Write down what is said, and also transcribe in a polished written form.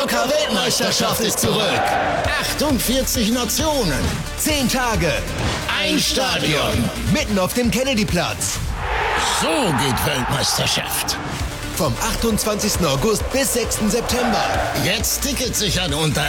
Eishockey-Weltmeisterschaft ist zurück. 48 Nationen, 10 Tage, ein Stadion, mitten auf dem Kennedyplatz. So geht Weltmeisterschaft. Vom 28. August bis 6. September. Jetzt Tickets sichern unter